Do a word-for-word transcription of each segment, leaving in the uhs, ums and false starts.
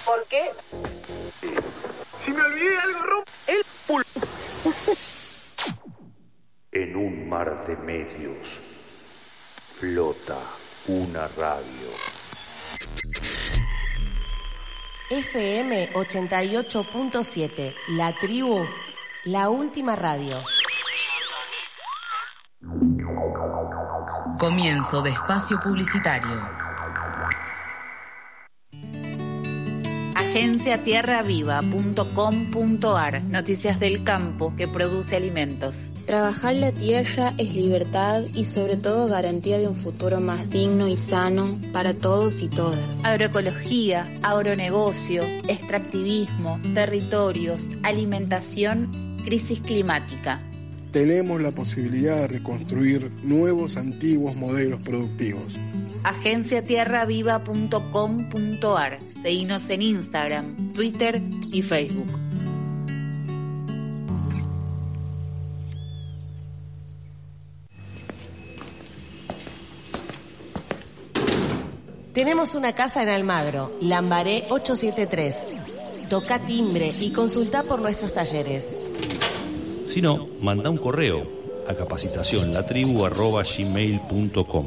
¿Por qué? Si me olvidé algo, romp... El pul... En un mar de medios flota una radio. F M ochenta y ocho punto siete, La Tribu, la última radio. Comienzo de espacio publicitario. agencia tierra viva punto com punto a r. Noticias del campo que produce alimentos. Trabajar la tierra es libertad y sobre todo garantía de un futuro más digno y sano para todos y todas. Agroecología, agronegocio, extractivismo, territorios, alimentación, crisis climática. Tenemos la posibilidad de reconstruir nuevos antiguos modelos productivos. agencia tierra viva punto com punto a r. Seguinos en Instagram, Twitter y Facebook. Tenemos una casa en Almagro, Lambaré ochocientos setenta y tres. Toca timbre y consulta por nuestros talleres. Si no, manda un correo a capacitación latribu arroba gmail punto com.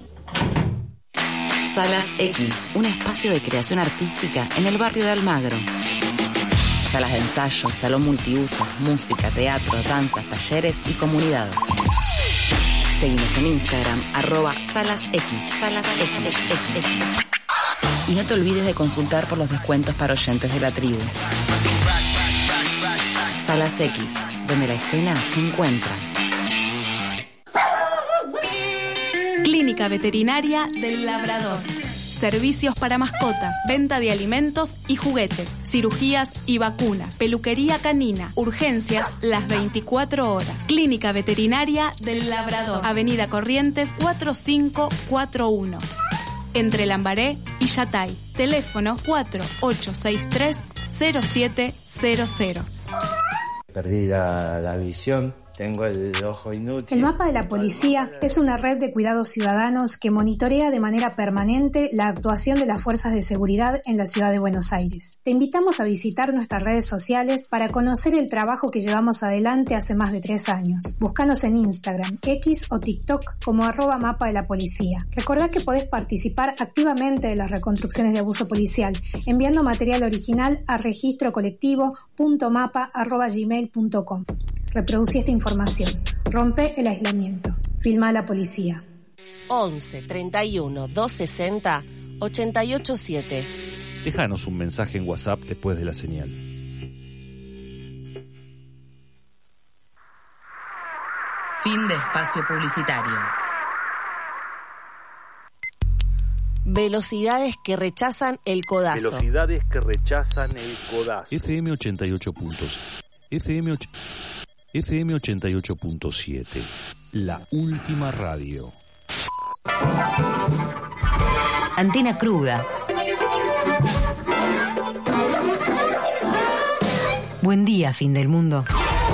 Salas X, un espacio de creación artística en el barrio de Almagro. Salas de ensayo, salón multiuso, música, teatro, danzas, talleres y comunidad. Seguimos en Instagram, arroba Salas X, Salas X. Y no te olvides de consultar por los descuentos para oyentes de la tribu. Salas X, donde la escena se encuentra. Clínica Veterinaria del Labrador. Servicios para mascotas, venta de alimentos y juguetes, cirugías y vacunas, peluquería canina, urgencias las veinticuatro horas. Clínica Veterinaria del Labrador, Avenida Corrientes cuatro cinco cuatro uno. Entre Lambaré y Yatay. Teléfono cuatro ocho seis tres cero siete cero cero. Perdí la, la visión, tengo el ojo inútil. El mapa de la policía es una red de cuidados ciudadanos que monitorea de manera permanente la actuación de las fuerzas de seguridad en la ciudad de Buenos Aires. Te invitamos a visitar nuestras redes sociales para conocer el trabajo que llevamos adelante hace más de tres años. Búscanos en Instagram, X o TikTok como arroba mapa de la policía. Recordá que podés participar activamente de las reconstrucciones de abuso policial enviando material original a registro colectivo punto mapa arroba gmail punto com. Reproducí esta información. Rompe el aislamiento. Filma a la policía. once treinta y uno doscientos sesenta ochenta y ocho siete. Déjanos un mensaje en WhatsApp después de la señal. Fin de espacio publicitario. Velocidades que rechazan el codazo. Velocidades que rechazan el codazo. F M ochenta y ocho puntos. F M ocho... F M ochenta y ocho punto siete, la última radio. Antena cruda. Buen día, fin del mundo.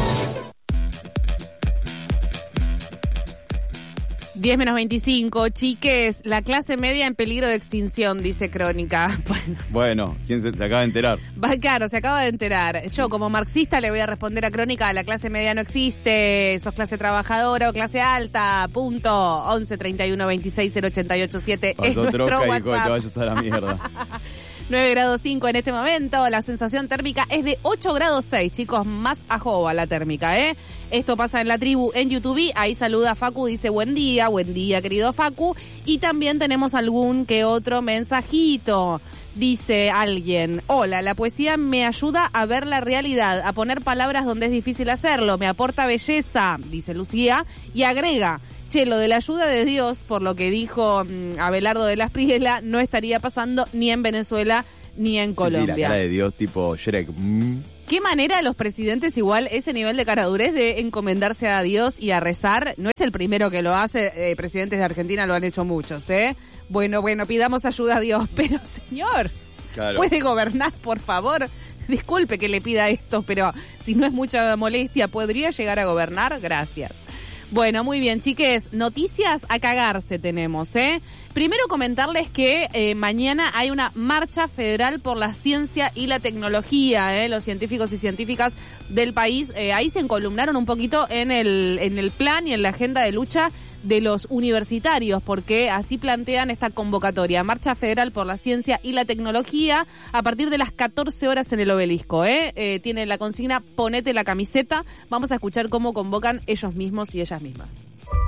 diez menos veinticinco, chiques, la clase media en peligro de extinción, dice Crónica. Bueno, bueno ¿quién se, se acaba de enterar? Va, claro, se acaba de enterar. Yo, como marxista, le voy a responder a Crónica, la clase media no existe, sos clase trabajadora o clase alta, punto. once treinta y uno veintiséis cero ochenta y ocho siete es nuestro WhatsApp. Y te vayas a la mierda. nueve grados cinco en este momento, la sensación térmica es de ocho grados seis, chicos, más ajoba la térmica, ¿eh? Esto pasa en la tribu en YouTube, ahí saluda Facu, dice buen día, buen día querido Facu, y también tenemos algún que otro mensajito. Dice alguien, hola, la poesía me ayuda a ver la realidad, a poner palabras donde es difícil hacerlo, me aporta belleza, dice Lucía, y agrega, che, lo de la ayuda de Dios, por lo que dijo um, Abelardo de las Priela, no estaría pasando ni en Venezuela ni en Colombia. Sí, sí, la cara de Dios tipo Shrek. Mm. ¿Qué manera los presidentes igual ese nivel de caradurez de encomendarse a Dios y a rezar? No es el primero que lo hace, eh, presidentes de Argentina lo han hecho muchos, ¿eh? Bueno, bueno, pidamos ayuda a Dios, pero señor, claro. ¿Puede gobernar, por favor? Disculpe que le pida esto, pero si no es mucha molestia, ¿podría llegar a gobernar? Gracias. Bueno, muy bien, chiques. Noticias a cagarse tenemos, ¿eh? Primero comentarles que eh, mañana hay una marcha federal por la ciencia y la tecnología, ¿eh? Los científicos y científicas del país eh, ahí se encolumnaron un poquito en el, en el plan y en la agenda de lucha de los universitarios, porque así plantean esta convocatoria, Marcha Federal por la Ciencia y la Tecnología, a partir de las catorce horas en el Obelisco, ¿eh? Eh, tiene la consigna Ponete la camiseta. Vamos a escuchar cómo convocan ellos mismos y ellas mismas.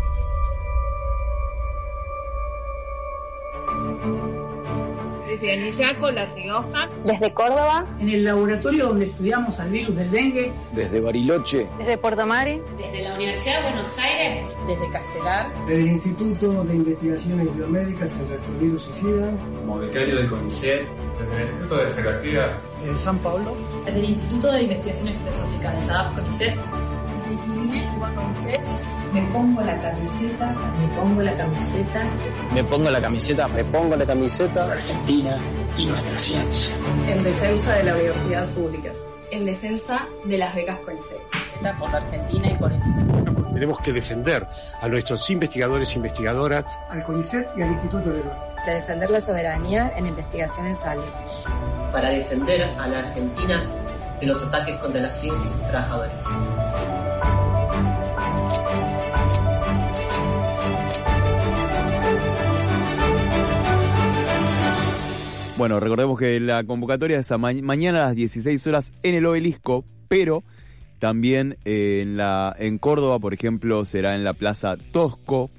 Desde Anillaco, La Rioja. Desde Córdoba. En el laboratorio donde estudiamos al virus del dengue. Desde Bariloche. Desde Puerto Madryn. Desde la Universidad de Buenos Aires. Desde Castelar. Desde el Instituto de Investigaciones Biomédicas en Retrovirus y SIDA. Como becario del CONICET. Desde el Instituto de Geografía de San Pablo. Desde el Instituto de Investigaciones Filosóficas de S A D F CONICET. Desde Quilmes, Cuba CONICET. Me pongo la camiseta, me pongo la camiseta. Me pongo la camiseta, me pongo la camiseta. Por Argentina y nuestra ciencia. En defensa de la universidad pública. En defensa de las becas CONICET. Por la Argentina y por el... Tenemos que defender a nuestros investigadores e investigadoras. Al CONICET y al Instituto de Para defender la soberanía en investigación en salud. Para defender a la Argentina de los ataques contra la ciencia y sus trabajadores. Bueno, recordemos que la convocatoria es a ma- mañana a las dieciséis horas en el Obelisco, pero también eh, en, la, en Córdoba, por ejemplo, será en la Plaza Tosco,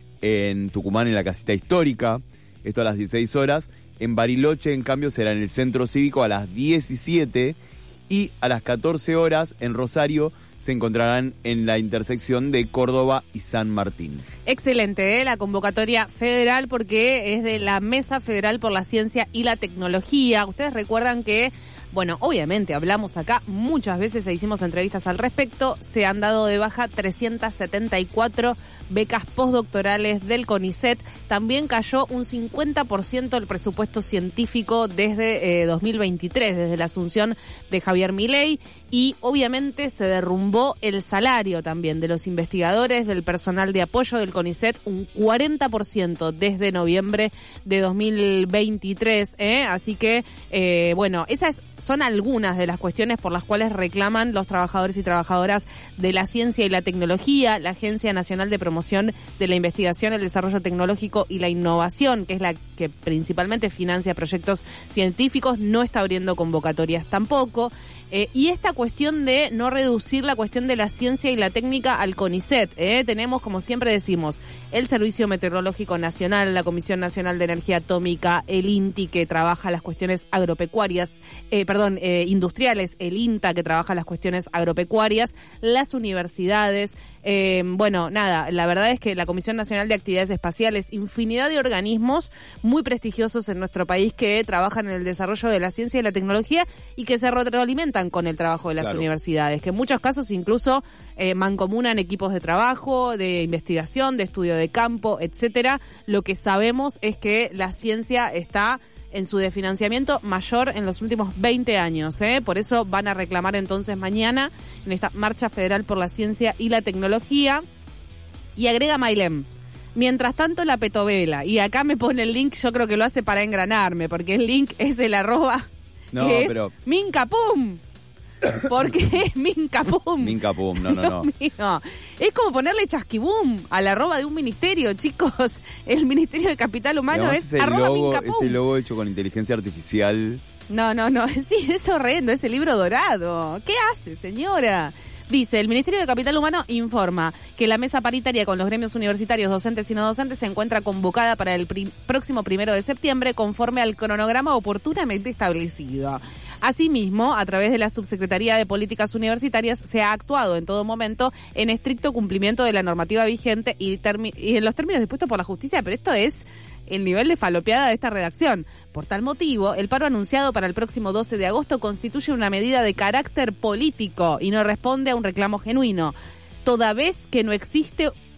en Tucumán en la Casita Histórica, esto a las dieciséis horas. En Bariloche, en cambio, será en el Centro Cívico a las diecisiete y a las catorce horas en Rosario se encontrarán en la intersección de Córdoba y San Martín. Excelente, ¿eh? La convocatoria federal, porque es de la Mesa Federal por la Ciencia y la Tecnología. Ustedes recuerdan que, bueno, obviamente hablamos acá muchas veces, e hicimos entrevistas al respecto, se han dado de baja trescientas setenta y cuatro becas postdoctorales del CONICET. También cayó un cincuenta por ciento del presupuesto científico desde eh, dos mil veintitrés, desde la asunción de Javier Milei, y obviamente se derrumbó el salario también de los investigadores, del personal de apoyo del CONICET, un cuarenta por ciento desde noviembre de dos mil veintitrés, ¿eh? Así que, eh, bueno, esas son algunas de las cuestiones por las cuales reclaman los trabajadores y trabajadoras de la ciencia y la tecnología. La Agencia Nacional de Promoción de la Investigación, el Desarrollo Tecnológico y la Innovación, que es la que principalmente financia proyectos científicos, no está abriendo convocatorias tampoco. Eh, y esta cuestión de no reducir la cuestión de la ciencia y la técnica al CONICET. ¿eh? Tenemos, como siempre decimos, el Servicio Meteorológico Nacional, la Comisión Nacional de Energía Atómica, el INTI, que trabaja las cuestiones agropecuarias, eh, perdón, eh, industriales, el INTA, que trabaja las cuestiones agropecuarias, las universidades. Eh, bueno, nada, la verdad es que la Comisión Nacional de Actividades Espaciales, infinidad de organismos muy prestigiosos en nuestro país que trabajan en el desarrollo de la ciencia y la tecnología y que se retroalimentan con el trabajo de las claro. universidades, que en muchos casos incluso eh, mancomunan equipos de trabajo, de investigación, de estudio de campo, etcétera. Lo que sabemos es que la ciencia está en su desfinanciamiento mayor en los últimos veinte años, ¿eh? Por eso van a reclamar entonces mañana en esta Marcha Federal por la Ciencia y la Tecnología. Y agrega Mailem: mientras tanto la petovela, y acá me pone el link, yo creo que lo hace para engranarme, porque el link es el arroba no, que pero... es Mincapum. Porque es Mincapum. Mincapum, no, no, no. Dios mío. Es como ponerle chasquibum al arroba de un ministerio, chicos. El Ministerio de Capital Humano es ese arroba logo, Mincapum. ese logo hecho con inteligencia artificial. No, no, no. Sí, es horrendo, ese libro dorado. ¿Qué hace, señora? Dice, el Ministerio de Capital Humano informa que la mesa paritaria con los gremios universitarios, docentes y no docentes se encuentra convocada para el prim- próximo primero de septiembre conforme al cronograma oportunamente establecido. Asimismo, a través de la Subsecretaría de Políticas Universitarias se ha actuado en todo momento en estricto cumplimiento de la normativa vigente y, termi- y en los términos dispuestos por la justicia, pero esto es el nivel de falopeada de esta redacción. Por tal motivo, el paro anunciado para el próximo doce de agosto constituye una medida de carácter político y no responde a un reclamo genuino, toda vez que no existe